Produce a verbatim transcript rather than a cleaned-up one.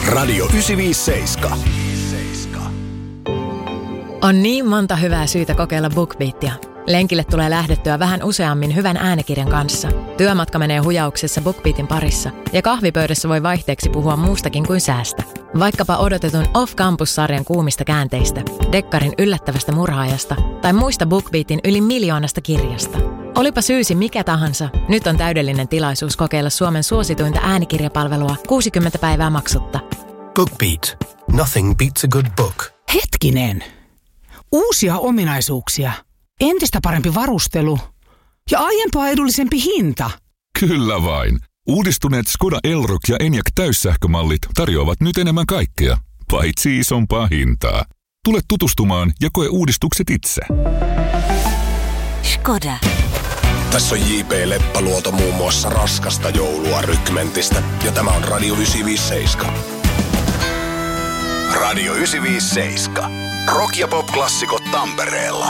Radio yhdeksänsataaviisikymmentäseitsemän. On niin monta hyvää syytä kokeilla BookBeatia. Lenkille tulee lähdettyä vähän useammin hyvän äänikirjan kanssa. Työmatka menee hujauksessa BookBeatin parissa. Ja kahvipöydässä voi vaihteeksi puhua muustakin kuin säästä. Vaikkapa odotetun Off-Campus-sarjan kuumista käänteistä, Dekkarin yllättävästä murhaajasta tai muista BookBeatin yli miljoonasta kirjasta. Olipa syysi mikä tahansa, nyt on täydellinen tilaisuus kokeilla Suomen suosituinta äänikirjapalvelua kuusikymmentä päivää maksutta. BookBeat. Nothing beats a good book. Hetkinen. Uusia ominaisuuksia. Entistä parempi varustelu. Ja aiempaa edullisempi hinta. Kyllä vain. Uudistuneet Skoda Elroq ja Enyaq täyssähkömallit tarjoavat nyt enemmän kaikkea, paitsi isompaa hintaa. Tule tutustumaan ja koe uudistukset itse. Skoda. Tässä on J P Leppäluoto muun muassa raskasta joulua Rykmentistä. Ja tämä on Radio yhdeksänsataaviisikymmentäseitsemän. Radio yhdeksänsataaviisikymmentäseitsemän. Rock ja pop-klassikot Tampereella.